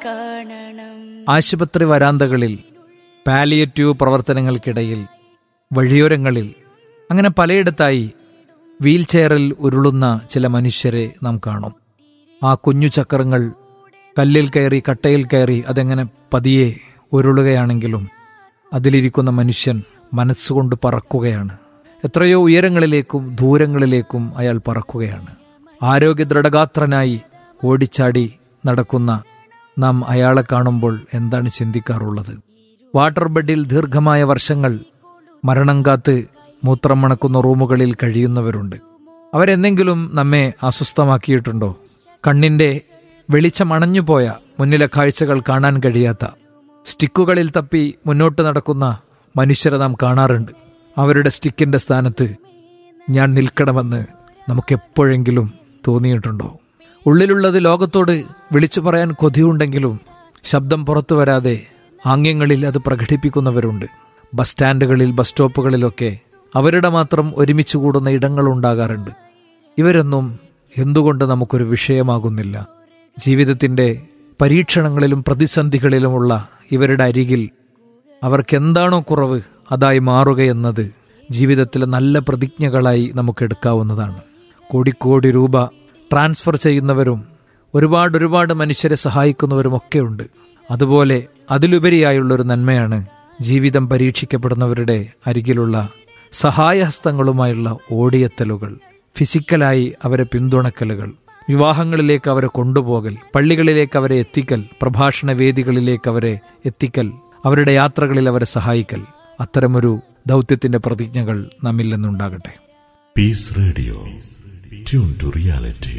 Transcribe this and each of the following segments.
കാണണം. ആശുപത്രി വരാന്തകളിൽ, പാലിയേറ്റീവ് പ്രവർത്തനങ്ങൾക്കിടയിൽ, വഴിയോരങ്ങളിൽ, അങ്ങനെ പലയിടത്തായി വീൽചെയറിൽ ഉരുളുന്ന ചില മനുഷ്യരെ നാം കാണും. ആ കുഞ്ഞു ചക്രങ്ങൾ കല്ലിൽ കയറി, കട്ടയിൽ കയറി അതെങ്ങനെ പതിയെ ഉരുളുകയാണെങ്കിലും അതിലിരിക്കുന്ന മനുഷ്യൻ മനസ്സുകൊണ്ട് പറക്കുകയാണ്. എത്രയോ ഉയരങ്ങളിലേക്കും ദൂരങ്ങളിലേക്കും അയാൾ പറക്കുകയാണ്. ആരോഗ്യ ദൃഢഗാത്രനായി ഓടിച്ചാടി നടക്കുന്ന നാം അയാളെ കാണുമ്പോൾ എന്താണ് ചിന്തിക്കാറുള്ളത്? വാട്ടർ ബെഡിൽ ദീർഘമായ വർഷങ്ങൾ മരണം കാത്ത് മൂത്രം മണക്കുന്ന റൂമുകളിൽ കഴിയുന്നവരുണ്ട്. അവരെന്തെങ്കിലും നമ്മെ അസ്വസ്ഥമാക്കിയിട്ടുണ്ടോ? കണ്ണിന്റെ വെളിച്ചമണഞ്ഞുപോയ, മുന്നിലെ കാഴ്ചകൾ കാണാൻ കഴിയാത്ത, സ്റ്റിക്കുകളിൽ തപ്പി മുന്നോട്ട് നടക്കുന്ന മനുഷ്യരെ നാം കാണാറുണ്ട്. അവരുടെ സ്റ്റിക്കിന്റെ സ്ഥാനത്ത് ഞാൻ നിൽക്കണമെന്ന് നമുക്കെപ്പോഴെങ്കിലും തോന്നിയിട്ടുണ്ടോ? ഉള്ളിലുള്ളത് ലോകത്തോട് വിളിച്ചു പറയാൻ കൊതിയുണ്ടെങ്കിലും ശബ്ദം പുറത്തു വരാതെ ആംഗ്യങ്ങളിൽ അത് പ്രകടിപ്പിക്കുന്നവരുണ്ട്. ബസ് സ്റ്റാൻഡുകളിൽ, ബസ് സ്റ്റോപ്പുകളിലൊക്കെ അവരുടെ മാത്രം ഒരുമിച്ച് കൂടുന്ന ഇടങ്ങളുണ്ടാകാറുണ്ട്. ഇവരൊന്നും എന്തുകൊണ്ട് നമുക്കൊരു വിഷയമാകുന്നില്ല? ജീവിതത്തിൻ്റെ പരീക്ഷണങ്ങളിലും പ്രതിസന്ധികളിലുമുള്ള ഇവരുടെ അരികിൽ അവർക്കെന്താണോ കുറവ് അതായി മാറുകയെന്നത് ജീവിതത്തിലെ നല്ല പ്രതിജ്ഞകളായി നമുക്കെടുക്കാവുന്നതാണ്. കോടിക്കോടി രൂപ ട്രാൻസ്ഫർ ചെയ്യുന്നവരും ഒരുപാട് മനുഷ്യരെ സഹായിക്കുന്നവരുമൊക്കെ ഉണ്ട്. അതുപോലെ അതിലുപരിയായുള്ളൊരു നന്മയാണ് ജീവിതം പരീക്ഷിക്കപ്പെടുന്നവരുടെ അരികിലുള്ള സഹായഹസ്തങ്ങളുമായുള്ള ഓടിയെത്തലുകൾ, ഫിസിക്കലായി അവരെ പിന്തുണക്കലുകൾ, വിവാഹങ്ങളിലേക്ക് അവരെ കൊണ്ടുപോകൽ, പള്ളികളിലേക്ക് അവരെ എത്തിക്കൽ, പ്രഭാഷണ വേദികളിലേക്ക് അവരെ എത്തിക്കൽ, അവരുടെ യാത്രകളിൽ അവരെ സഹായിക്കൽ. അത്തരമൊരു ദൗത്യത്തിന്റെ പ്രതിജ്ഞകൾ നമ്മിൽ നിന്നുണ്ടാകട്ടെ. Piece radio, tune to reality.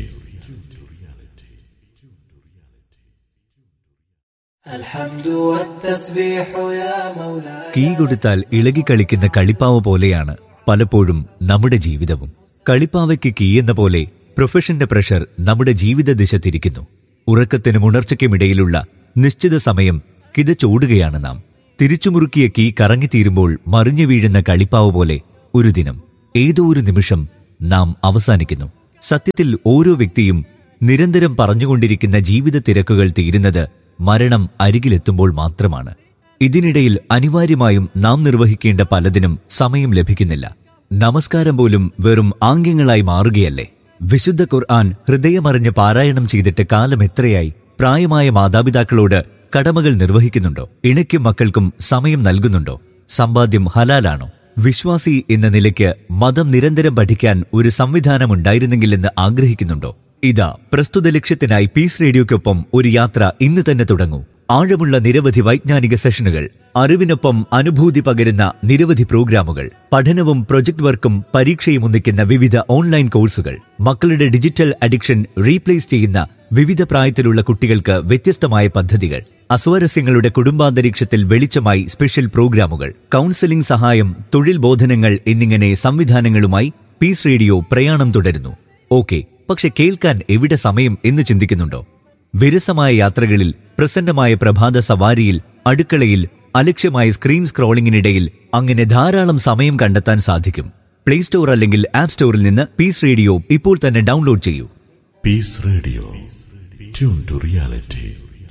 Key കൊടുത്താൽ ഇളകിക്കളിക്കുന്ന കളിപ്പാവ പോലെയാണ് പലപ്പോഴും നമ്മുടെ ജീവിതവും. കളിപ്പാവയ്ക്ക് കീ എന്ന പോലെ പ്രൊഫഷന്റെ പ്രഷർ നമ്മുടെ ജീവിത ദിശ തിരിക്കുന്നു. ഉറക്കത്തിനും ഉണർച്ചയ്ക്കുമിടയിലുള്ള നിശ്ചിത സമയം കിതച്ചോടുകയാണ് നാം. തിരിച്ചുമുറുക്കിയ കീ കറങ്ങിത്തീരുമ്പോൾ മറിഞ്ഞു വീഴുന്ന കളിപ്പാവ് പോലെ ഒരു ദിനം, ഏതോ ഒരു നിമിഷം നാം അവസാനിക്കുന്നു. സത്യത്തിൽ ഓരോ വ്യക്തിയും നിരന്തരം പറഞ്ഞുകൊണ്ടിരിക്കുന്ന ജീവിത തിരക്കുകൾ തീരുന്നത് മരണം അരികിലെത്തുമ്പോൾ മാത്രമാണ്. ഇതിനിടയിൽ അനിവാര്യമായും നാം നിർവഹിക്കേണ്ട പലതിനും സമയം ലഭിക്കുന്നില്ല. നമസ്കാരം പോലും വെറും ആംഗ്യങ്ങളായി മാറുകയല്ലേ? വിശുദ്ധ ഖുർആൻ ഹൃദയമറിഞ്ഞ് പാരായണം ചെയ്തിട്ട് കാലം എത്രയായി? പ്രായമായ മാതാപിതാക്കളോട് കടമകൾ നിർവഹിക്കുന്നുണ്ടോ? ഇണയ്ക്കും മക്കൾക്കും സമയം നൽകുന്നുണ്ടോ? സമ്പാദ്യം ഹലാലാണോ? വിശ്വാസി എന്ന നിലയ്ക്ക് മതം നിരന്തരം പഠിക്കാൻ ഒരു സംവിധാനമുണ്ടായിരുന്നെങ്കിലെന്ന് ആഗ്രഹിക്കുന്നുണ്ടോ? ഇതാ, പ്രസ്തുത ലക്ഷ്യത്തിനായി പീസ് റേഡിയോയ്ക്കൊപ്പം ഒരു യാത്ര ഇന്ന് തന്നെ തുടങ്ങൂ. ആഴമുള്ള നിരവധി വൈജ്ഞാനിക സെഷനുകൾ, അറിവിനൊപ്പം അനുഭൂതി പകരുന്ന നിരവധി പ്രോഗ്രാമുകൾ, പഠനവും പ്രൊജക്ട് വർക്കും പരീക്ഷയും ഒന്നിക്കുന്ന വിവിധ ഓൺലൈൻ കോഴ്സുകൾ, മക്കളുടെ ഡിജിറ്റൽ അഡിക്ഷൻ റീപ്ലേസ് ചെയ്യുന്ന വിവിധ പ്രായത്തിലുള്ള കുട്ടികൾക്ക് വ്യത്യസ്തമായ പദ്ധതികൾ, അസ്വാരസ്യങ്ങളുടെ കുടുംബാന്തരീക്ഷത്തിൽ വെളിച്ചമായി സ്പെഷ്യൽ പ്രോഗ്രാമുകൾ, കൗൺസിലിംഗ് സഹായം, തൊഴിൽ ബോധനങ്ങൾ എന്നിങ്ങനെ സംവിധാനങ്ങളുമായി പീസ് റേഡിയോ പ്രയാണം തുടരുന്നു. ഓക്കെ, പക്ഷെ കേൾക്കാൻ എവിടെ സമയം എന്ന് ചിന്തിക്കുന്നുണ്ടോ? വിരസമായ യാത്രകളിൽ, പ്രസന്നമായ പ്രഭാത സവാരിയിൽ, അടുക്കളയിൽ, അലക്ഷ്യമായ സ്ക്രീൻ സ്ക്രോളിംഗിനിടയിൽ അങ്ങനെ ധാരാളം സമയം കണ്ടെത്താൻ സാധിക്കും. പ്ലേ സ്റ്റോർ അല്ലെങ്കിൽ ആപ്പ് സ്റ്റോറിൽ നിന്ന് പീസ് റേഡിയോ ഇപ്പോൾ തന്നെ ഡൗൺലോഡ് ചെയ്യൂ. Piece radio, tune to reality.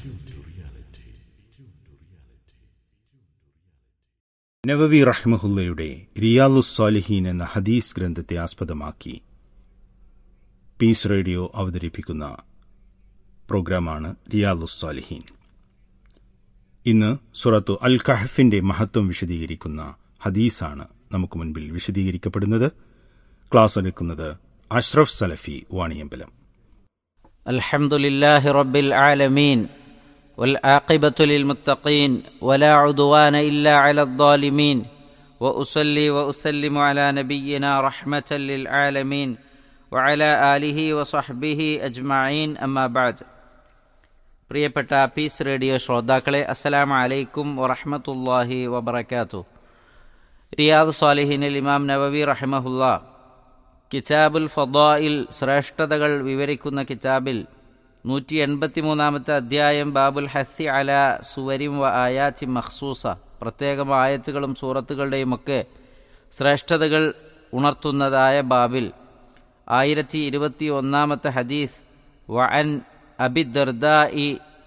നവവി റഹ്മഹുല്ലയുടെ റിയാലുസ്സാലിഹീൻ എന്ന ഹദീസ് ഗ്രന്ഥത്തെ ആസ്പദമാക്കി പീസ് റേഡിയോ അവതരിപ്പിക്കുന്ന പ്രോഗ്രാമാണ് റിയാലുസ്സാലിഹീൻ. ഇന്ന് സൂറത്തു അൽ കഹ്ഫിന്റെ മഹത്വം വിശദീകരിക്കുന്ന ഹദീസാണ് നമുക്ക് മുൻപിൽ വിശദീകരിക്കപ്പെടുന്നത്. ക്ലാസ് എടുക്കുന്നത് അഷ്റഫ് സലഫി വാണിയമ്പലം. അൽഹംദുലില്ലാഹി റബ്ബിൽ ആലമീൻ വൽ ആഖിബത്തു ലിൽ മുത്തഖീൻ വലാ ഉദ്വാന ഇല്ലാ അലൽ ളാലിമീൻ വഉസല്ലി വഉസല്ലിമു അലാ നബിയ്യിനാ റഹ്മത്തൽ ലിൽ ആലമീൻ വഅലാ ആലിഹി വസഹ്ബിഹി അജ്മഈൻ. അമ്മാ ബഅദ്. പ്രിയപ്പെട്ട പീസ് റേഡിയോ ശ്രോതാക്കളെ, അസ്സലാമു അലൈക്കും വറഹ്മത്തുള്ളാഹി വബറകാതുഹു. റിയാദ് സ്വാലിഹീനിൽ ഇമാം നവവി റഹിമഹുല്ലാ കിതാബുൽ ഫദായിൽ, ശ്രേഷ്ഠതകൾ വിവരിക്കുന്ന കിതാബിൽ 183-ാമത്തെ അധ്യായം ബാബുൽ ഹസ്സി അല സുവരിം വ ആയാത്തി മഖ്സൂസ, പ്രത്യേകം ആയത്തുകളും സൂറത്തുകളുടെയുമൊക്കെ ശ്രേഷ്ഠതകൾ ഉണർത്തുന്നതായ ബാബിൽ 1021-ാമത്തെ ഹദീസ് വഅൻ അബി ദർദാഇ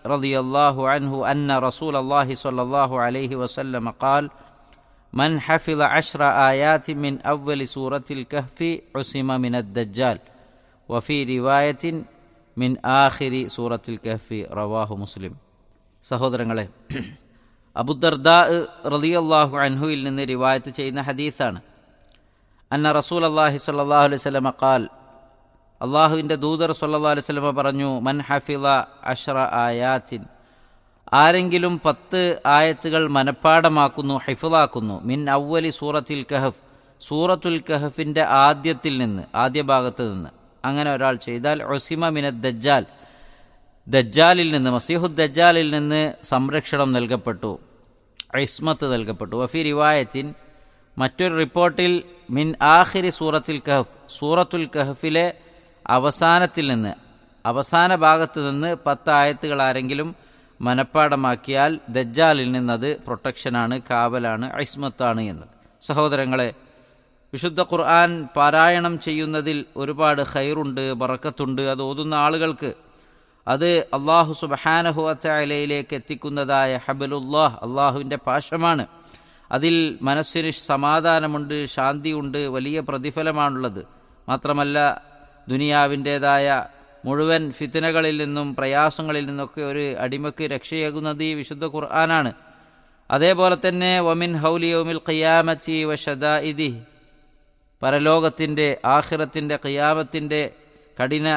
رضي الله عنه أن رسول الله صلى الله عليه وسلم قال من حفظ 10 آيات من أول سورة الكهف عصم من الدجال وفي رواية من آخر سورة الكهف رواه مسلم. സഹോദരങ്ങളെ, അബൂദർദാ റളിയല്ലാഹു അൻഹുവിൽ നിന്ന് റിവായത്ത് ചെയ്യുന്ന ഹദീസാണ്. അന്ന റസൂലുള്ളാഹി സ്വല്ലല്ലാഹു അലൈഹി വസല്ലം ഖാൽ, അള്ളാഹുവിൻ്റെ ദൂതർ സ്വല്ലല്ലാഹു അലൈഹി വസല്ലം പറഞ്ഞു, മൻ ഹഫിള 10 ആയാത്തിൻ, ആരെങ്കിലും 10 ആയത്തുകൾ മനഃപ്പാഠമാക്കുന്നു, ഹിഫ്ളാക്കുന്നു, മിൻ അവ്വലി സൂറത്തുൽ കഹഫ്, സൂറത്തുൽ കഹഫിൻ്റെ ആദ്യത്തിൽ നിന്ന്, ആദ്യ ഭാഗത്ത് നിന്ന്, അങ്ങനെ ഒരാൾ ചെയ്താൽ ഉസിമ മിനദ് ദജ്ജാൽ, ദജ്ജാലിൽ നിന്ന്, മസീഹുദ് ദജ്ജാലിൽ നിന്ന് സംരക്ഷണം നൽകപ്പെട്ടു, ഇസ്മത്ത് നൽകപ്പെട്ടു. വഫി റിവായത്തിൻ, മറ്റൊരു റിപ്പോർട്ടിൽ, മിൻ ആഖിരി സൂറത്തുൽ കഹഫ്, സൂറത്തുൽ കഹഫിലെ അവസാനത്തിൽ നിന്ന്, അവസാന ഭാഗത്ത് നിന്ന് 10 ആയത്തുകൾ ആരെങ്കിലും മനഃപ്പാഠമാക്കിയാൽ ദജ്ജാലിൽ നിന്നത് പ്രൊട്ടക്ഷനാണ്, കാവലാണ്, ഇസ്മത്താണ് എന്ന്. സഹോദരങ്ങളെ, വിശുദ്ധ ഖുർആൻ പാരായണം ചെയ്യുന്നതിൽ ഒരുപാട് ഖൈറുണ്ട്, ബറക്കത്തുണ്ട്. അത് ഓതുന്ന ആളുകൾക്ക് അത് അല്ലാഹു സുബ്ഹാനഹു വ തആലയിലേക്ക് എത്തിക്കുന്നതായ ഹബലുല്ലാഹ്, അള്ളാഹുവിൻ്റെ പാശമാണ്. അതിൽ മനസ്സിന് സമാധാനമുണ്ട്, ശാന്തിയുണ്ട്, വലിയ പ്രതിഫലമാണുള്ളത്. മാത്രമല്ല, ദുനിയാവിൻ്റേതായ മുഴുവൻ ഫിത്നകളിൽ നിന്നും പ്രയാസങ്ങളിൽ നിന്നൊക്കെ ഒരു അടിമയ്ക്ക് രക്ഷയേകുന്നത് ഈ വിശുദ്ധ ഖുർആനാണ്. അതേപോലെ തന്നെ വമിൻ ഹൗലി യൗമിൽ ഖിയാമത്തി വശദാഇദി, പരലോകത്തിൻ്റെ, ആഖിറത്തിൻ്റെ, ഖിയാമത്തിൻ്റെ കഠിന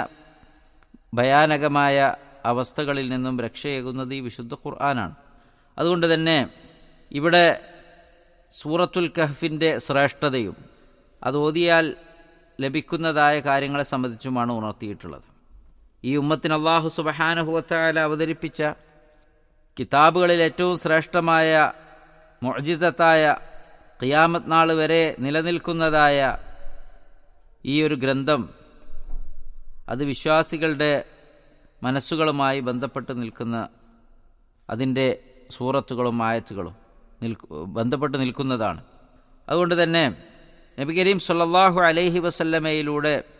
ഭയാനകമായ അവസ്ഥകളിൽ നിന്നും രക്ഷയേകുന്നത് ഈ വിശുദ്ധ ഖുർആനാണ്. അതുകൊണ്ട് തന്നെ ഇവിടെ സൂറത്തുൽ കഹ്ഫിൻ്റെ ശ്രേഷ്ഠതയും അത് ഓതിയാൽ ലഭിക്കുന്നതായ കാര്യങ്ങളെ സംബന്ധിച്ചുമാണ് ഉണർത്തിയിട്ടുള്ളത്. ഈ ഉമ്മത്തിന് അല്ലാഹു സുബ്ഹാനഹു വ തആല അവതരിപ്പിച്ച കിതാബുകളിൽ ഏറ്റവും ശ്രേഷ്ഠമായ, മുഅ്ജിസത്തായ, ഖിയാമത്ത് നാൾ വരെ നിലനിൽക്കുന്നതായ ഈ ഒരു ഗ്രന്ഥം, അത് വിശ്വാസികളുടെ മനസ്സുകളുമായി ബന്ധപ്പെട്ട് നിൽക്കുന്ന, അതിൻ്റെ സൂറത്തുകളും ആയത്തുകളും ബന്ധപ്പെട്ട് നിൽക്കുന്നതാണ്. അതുകൊണ്ട് തന്നെ നബി കരീം സ്വല്ലല്ലാഹു അലൈഹി വസല്ലമയിലൂടെ